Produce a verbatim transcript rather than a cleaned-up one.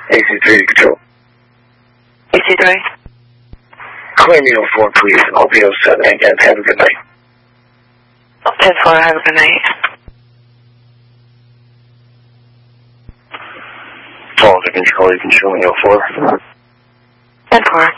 A C three control. A C three. Claim me on four, please. I'll be on seven again. Have a good night. ten four, have a good night. Falls to control, you can show me oh four. ten four.